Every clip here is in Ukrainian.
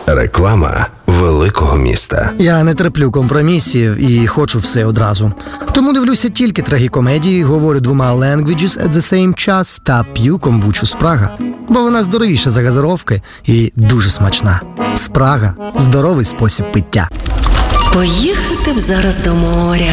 Реклама великого міста. Я не терплю компромісів і хочу все одразу. Тому дивлюся тільки трагікомедії, говорю двома languages at the same час та п'ю комбучу Спрага. Бо вона здоровіша за газировки і дуже смачна. Спрага – здоровий спосіб пиття. Поїхати б зараз до моря.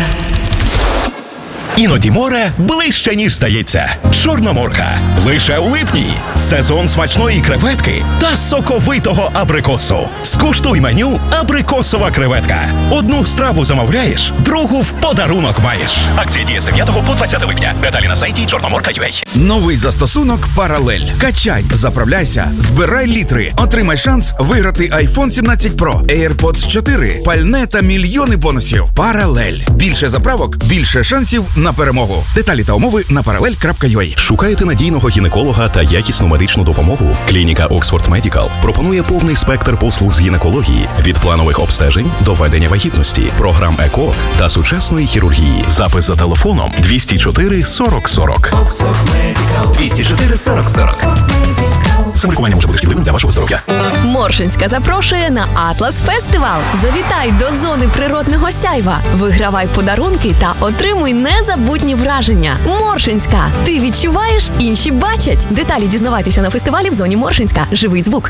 Іноді море ближче, ніж здається. Чорноморка. Лише у липні. Сезон смачної креветки та соковитого абрикосу. Скуштуй меню «Абрикосова креветка». Одну страву замовляєш, другу в подарунок маєш. Акція діє з 9 по 20 липня. Деталі на сайті Чорноморка.ua. Новий застосунок «Паралель». Качай, заправляйся, збирай літри. Отримай шанс виграти iPhone 17 Pro, AirPods 4, пальне та мільйони бонусів. «Паралель». Більше заправок, більше шансів на перемогу. Деталі та умови на parallel.ua. Шукаєте надійного гінеколога та якісну медичну допомогу? Клініка Oxford Medical пропонує повний спектр послуг з гінекології – від планових обстежень до ведення вагітності, програм ЕКО та сучасної хірургії. Запис за телефоном 204 40 40. 204 40 40. Самолікування може бути шкідливим для вашого здоров'я. Моршинська запрошує на Атлас Фестивал. Завітай до зони природного сяйва. Вигравай подарунки та отримуй незабутні враження. Моршинська. Ти відчуваєш, інші бачать. Деталі дізнавайтеся на фестивалі в зоні Моршинська. Живий звук.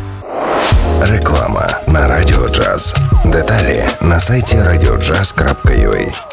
Реклама на Радіо Джаз. Деталі на сайті radiojazz.ua.